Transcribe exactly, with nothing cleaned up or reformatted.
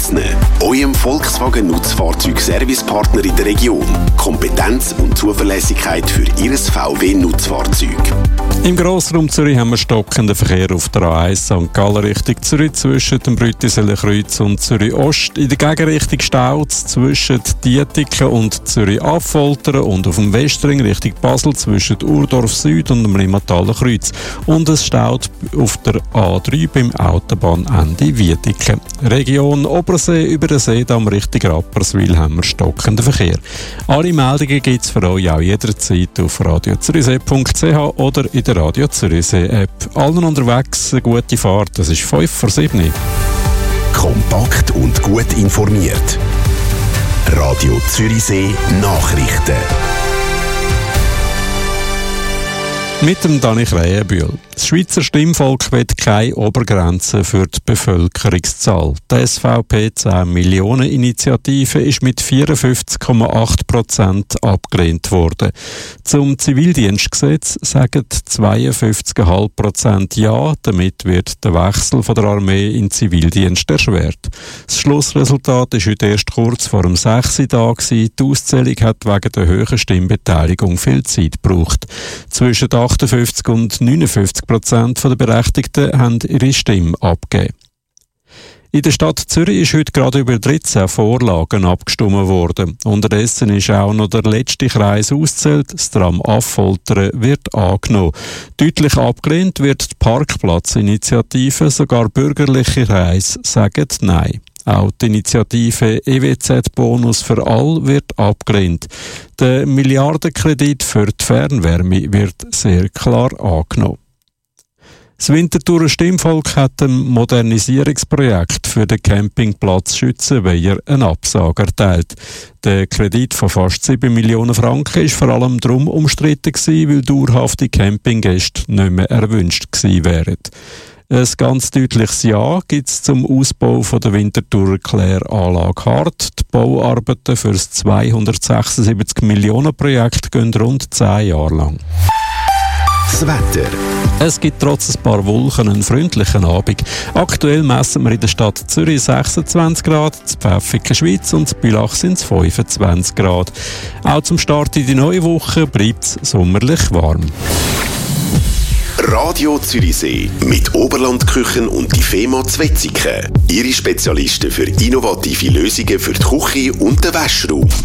Ochsner, eurem Volkswagen-Nutzfahrzeug-Servicepartner in der Region. Kompetenz und Zuverlässigkeit für Ihr V W-Nutzfahrzeug. Im Grossraum Zürich haben wir stockenden Verkehr auf der A eins Sankt Gallen Richtung Zürich zwischen dem Brüttiseler Kreuz und Zürich Ost. In der Gegenrichtung Stauz zwischen Dietiken und Zürich Affoltern und auf dem Westring Richtung Basel zwischen Urdorf Süd und dem Limataler Kreuz. Und es staut auf der A drei beim Autobahnende Wiedeke. Region Obersee über den Seedamm Richtung Rapperswil haben wir stockenden Verkehr. Alle Meldungen gibt es für euch auch jederzeit auf radio zürichsee punkt c h oder in der Radio Zürichsee App. Allen unterwegs eine gute Fahrt, das ist fünf vor sieben. Kompakt und gut informiert. Radio Zürichsee Nachrichten. Mit dem Dani Krähenbühl. Das Schweizer Stimmvolk will keine Obergrenze für die Bevölkerungszahl. Die S V P zehn Millionen Initiative ist mit vierundfünfzig Komma acht Prozent abgelehnt worden. Zum Zivildienstgesetz sagen zweiundfünfzig Komma fünf Prozent Ja, damit wird der Wechsel von der Armee in Zivildienst erschwert. Das Schlussresultat ist heute erst kurz vor dem sechs Uhr da gewesen. Die Auszählung hat wegen der hohen Stimmbeteiligung viel Zeit gebraucht. Zwischen achtundfünfzig und neunundfünfzig Prozent der Berechtigten haben ihre Stimme abgegeben. In der Stadt Zürich ist heute gerade über dreizehn Vorlagen abgestimmt worden. Unterdessen ist auch noch der letzte Kreis ausgezählt. Das Tram Affoltern wird angenommen. Deutlich abgelehnt wird die Parkplatzinitiative. Sogar bürgerliche Kreise sagen Nein. Auch die Initiative E W Z-Bonus für alle wird abgelehnt. Der Milliardenkredit für die Fernwärme wird sehr klar angenommen. Das Winterthurer Stimmvolk hat dem Modernisierungsprojekt für den Campingplatz Schützenweiher eine Absage erteilt. Der Kredit von fast sieben Millionen Franken ist vor allem darum umstritten gewesen, weil dauerhafte Campinggäste nicht mehr erwünscht gewesen wären. Ein ganz deutliches Ja gibt es zum Ausbau von der Winterthurer Kläranlage Hart. Die Bauarbeiten für das zweihundertsechsundsiebzig Millionen Projekt gehen rund zehn Jahre lang. Das Wetter. Es gibt trotz ein paar Wolken einen freundlichen Abend. Aktuell messen wir in der Stadt Zürich sechsundzwanzig Grad, in Pfäffiken Schweiz und in Bülach sind es fünfundzwanzig Grad. Auch zum Start in die neue Woche bleibt es sommerlich warm. Radio Zürichsee mit Oberlandküchen und die Fema Zwetzigen. Ihre Spezialisten für innovative Lösungen für die Küche und den Waschraum.